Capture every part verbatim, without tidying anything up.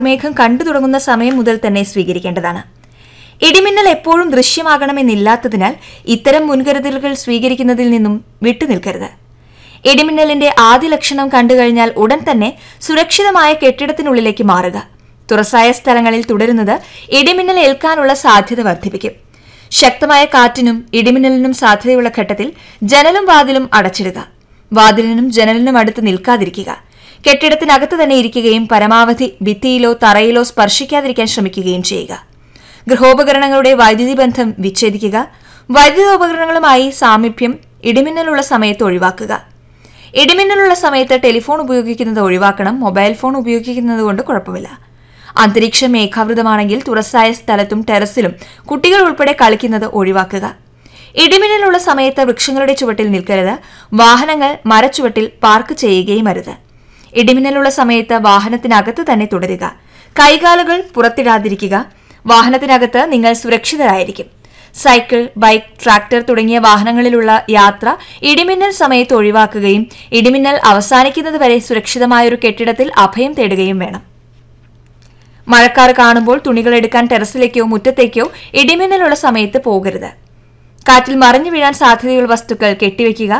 മേഘം കണ്ടു തുടങ്ങുന്ന സമയം മുതൽ തന്നെ സ്വീകരിക്കേണ്ടതാണ്. ഇടിമിന്നൽ എപ്പോഴും ദൃശ്യമാകണമെന്നില്ലാത്തതിനാൽ ഇത്തരം മുൻകരുതലുകൾ സ്വീകരിക്കുന്നതിൽ നിന്നും വിട്ടുനിൽക്കരുത്. ഇടിമിന്നലിന്റെ ആദ്യ ലക്ഷണം കണ്ടുകഴിഞ്ഞാൽ ഉടൻ തന്നെ സുരക്ഷിതമായ കെട്ടിടത്തിനുള്ളിലേക്ക് മാറുക. തുറസായ സ്ഥലങ്ങളിൽ തുടരുന്നത് ഇടിമിന്നൽ ഏൽക്കാനുള്ള സാധ്യത വർദ്ധിപ്പിക്കും. ശക്തമായ കാറ്റിനും ഇടിമിന്നലിനും സാധ്യതയുള്ള ഘട്ടത്തിൽ ജനലും വാതിലും അടച്ചിടുക. വാതിലിനും ജനലിനും അടുത്ത് നിൽക്കാതിരിക്കുക. കെട്ടിടത്തിനകത്ത് തന്നെ ഇരിക്കുകയും പരമാവധി ഭിത്തിയിലോ തറയിലോ സ്പർശിക്കാതിരിക്കാൻ ശ്രമിക്കുകയും ചെയ്യുക. ഗൃഹോപകരണങ്ങളുടെ വൈദ്യുതി ബന്ധം വിച്ഛേദിക്കുക. വൈദ്യുതോപകരണങ്ങളുമായി സാമീപ്യം ഇടിമിന്നലുള്ള സമയത്ത് ഒഴിവാക്കുക. ഇടിമിന്നലുള്ള സമയത്ത് ടെലിഫോൺ ഉപയോഗിക്കുന്നത് ഒഴിവാക്കണം. മൊബൈൽ ഫോൺ ഉപയോഗിക്കുന്നത് കൊണ്ട് കുഴപ്പമില്ല. അന്തരീക്ഷം മേഘാവൃതമാണെങ്കിൽ തുറസായ സ്ഥലത്തും ടെറസിലും കുട്ടികൾ ഉൾപ്പെടെ കളിക്കുന്നത് ഒഴിവാക്കുക. ഇടിമിന്നലുള്ള സമയത്ത് വൃക്ഷങ്ങളുടെ ചുവട്ടിൽ നിൽക്കരുത്. വാഹനങ്ങൾ മരച്ചുവട്ടിൽ പാർക്ക് ചെയ്യുകയും അരുത്. ഇടിമിന്നലുള്ള സമയത്ത് വാഹനത്തിനകത്ത് തന്നെ തുടരുക. കൈകാലുകൾ പുറത്തിടാതിരിക്കുക. വാഹനത്തിനകത്ത് നിങ്ങൾ സുരക്ഷിതരായിരിക്കും. സൈക്കിൾ, ബൈക്ക്, ട്രാക്ടർ തുടങ്ങിയ വാഹനങ്ങളിലുള്ള യാത്ര ഇടിമിന്നൽ സമയത്ത് ഒഴിവാക്കുകയും ഇടിമിന്നൽ അവസാനിക്കുന്നതുവരെ സുരക്ഷിതമായൊരു കെട്ടിടത്തിൽ അഭയം തേടുകയും വേണം. മഴക്കാർ കാണുമ്പോൾ തുണികൾ എടുക്കാൻ ടെറസിലേക്കോ മുറ്റത്തേക്കോ ഇടിമിന്നലുള്ള സമയത്ത് പോകരുത്. കാറ്റിൽ മറിഞ്ഞു വീഴാൻ സാധ്യതയുള്ള വസ്തുക്കൾ കെട്ടിവെക്കുക.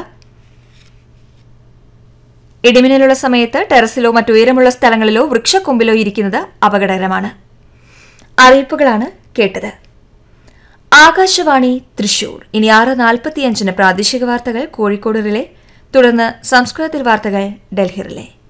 ഇടിമിന്നലുള്ള സമയത്ത് ടെറസിലോ മറ്റുയരമുള്ള സ്ഥലങ്ങളിലോ വൃക്ഷക്കൊമ്പിലോ ഇരിക്കുന്നത് അപകടകരമാണ്. അറിയിപ്പുകളാണ് കേട്ടത്. ആകാശവാണി തൃശൂർ. ഇനി ആറ് നാൽപ്പത്തിയഞ്ചിന് പ്രാദേശിക വാർത്തകൾ കോഴിക്കോട് റിലേ, തുടർന്ന് സംസ്കൃതത്തിൽ വാർത്തകൾ ഡൽഹി റിലേ.